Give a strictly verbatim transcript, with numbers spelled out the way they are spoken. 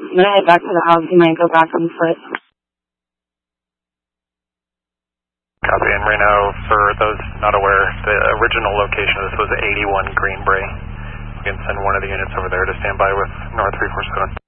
I'm gonna head back to the house. You might go back on foot. Copy. And Reno, for those not aware, the original location of this was eighty-one Greenbrae. We can send one of the units over there to stand by with North three four seven.